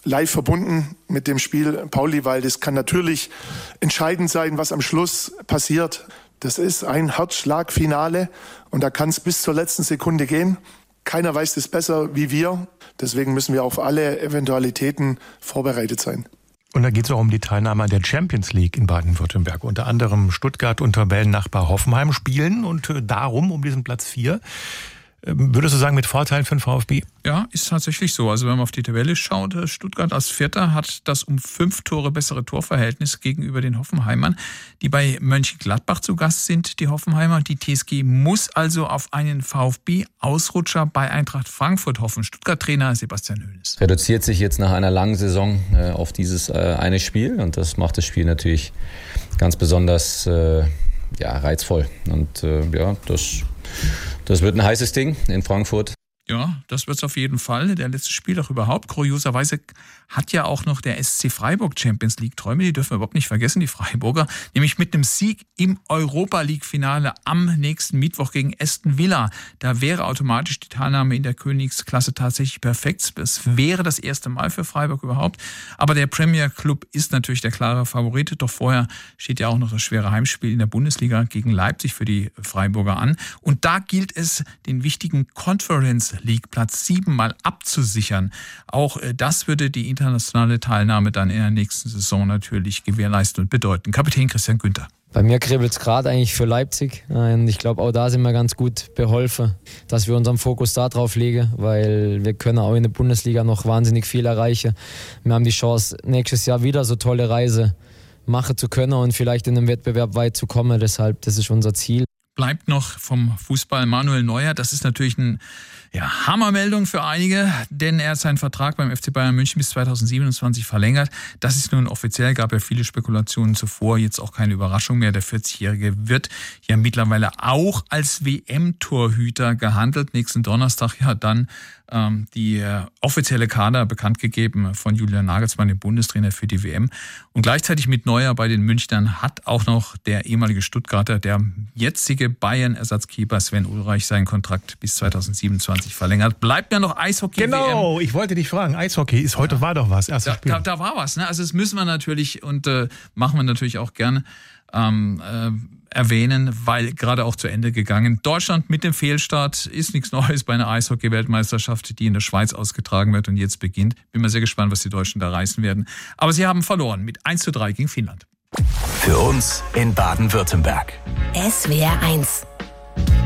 live verbunden mit dem Spiel Pauli, weil das kann natürlich entscheidend sein, was am Schluss passiert. Das ist ein Herzschlagfinale und da kann es bis zur letzten Sekunde gehen. Keiner weiß das besser wie wir. Deswegen müssen wir auf alle Eventualitäten vorbereitet sein. Und da geht es auch um die Teilnahme an der Champions League in Baden-Württemberg. Unter anderem Stuttgart und Tabellennachbar Hoffenheim spielen und darum um diesen Platz 4. Würdest du sagen, mit Vorteilen für den VfB? Ja, ist tatsächlich so. Also wenn man auf die Tabelle schaut, Stuttgart als Vierter hat das um 5 Tore bessere Torverhältnis gegenüber den Hoffenheimern, die bei Mönchengladbach zu Gast sind, die Hoffenheimer. Die TSG muss also auf einen VfB-Ausrutscher bei Eintracht Frankfurt hoffen. Stuttgart-Trainer Sebastian Hoeneß. Reduziert sich jetzt nach einer langen Saison auf dieses eine Spiel und das macht das Spiel natürlich ganz besonders reizvoll. Und das wird ein heißes Ding in Frankfurt. Ja, das wird's auf jeden Fall. Der letzte Spieltag überhaupt. Kurioserweise hat ja auch noch der SC Freiburg Champions League Träume. Die dürfen wir überhaupt nicht vergessen, die Freiburger. Nämlich mit einem Sieg im Europa League Finale am nächsten Mittwoch gegen Aston Villa. Da wäre automatisch die Teilnahme in der Königsklasse tatsächlich perfekt. Es wäre das erste Mal für Freiburg überhaupt. Aber der Premier Club ist natürlich der klare Favorit. Doch vorher steht ja auch noch das schwere Heimspiel in der Bundesliga gegen Leipzig für die Freiburger an. Und da gilt es, den wichtigen Conference League Platz 7 mal abzusichern. Auch das würde die internationale Teilnahme dann in der nächsten Saison natürlich gewährleisten und bedeuten. Kapitän Christian Günther. Bei mir kribbelt es gerade eigentlich für Leipzig. Und ich glaube, auch da sind wir ganz gut beholfen, dass wir unseren Fokus da drauf legen, weil wir können auch in der Bundesliga noch wahnsinnig viel erreichen. Wir haben die Chance, nächstes Jahr wieder so tolle Reise machen zu können und vielleicht in einem Wettbewerb weit zu kommen. Deshalb, das ist unser Ziel. Bleibt noch vom Fußball Manuel Neuer. Das ist natürlich eine Hammermeldung für einige, denn er hat seinen Vertrag beim FC Bayern München bis 2027 verlängert. Das ist nun offiziell, gab ja viele Spekulationen zuvor, jetzt auch keine Überraschung mehr. Der 40-Jährige wird ja mittlerweile auch als WM-Torhüter gehandelt. Nächsten Donnerstag dann die offizielle Kader bekannt gegeben von Julian Nagelsmann, dem Bundestrainer für die WM. Und gleichzeitig mit Neuer bei den Münchnern hat auch noch der ehemalige Stuttgarter, der jetzige Bayern-Ersatzkeeper Sven Ulreich seinen Kontrakt bis 2027 verlängert. Bleibt ja noch Eishockey-WM. Genau, ich wollte dich fragen. Eishockey ist heute war doch was. Da war was. Ne? Also das müssen wir natürlich und machen wir natürlich auch gerne erwähnen, weil gerade auch zu Ende gegangen. Deutschland mit dem Fehlstart ist nichts Neues bei einer Eishockey-Weltmeisterschaft, die in der Schweiz ausgetragen wird und jetzt beginnt. Bin mal sehr gespannt, was die Deutschen da reißen werden. Aber sie haben verloren mit 1:3 gegen Finnland. Für uns in Baden-Württemberg. SWR 1